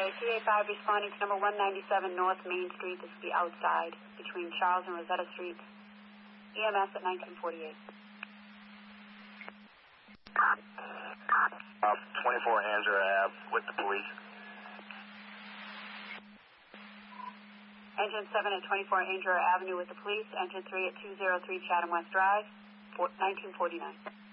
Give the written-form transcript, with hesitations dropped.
Okay, 385 responding to number 197 North Main Street. This is the outside between Charles and Rosetta Streets. EMS at 1948. 24 Andrew Ave with the police. Engine 7 at 24 Andrew Avenue with the police. Engine 3 at 203 Chatham West Drive, 1949.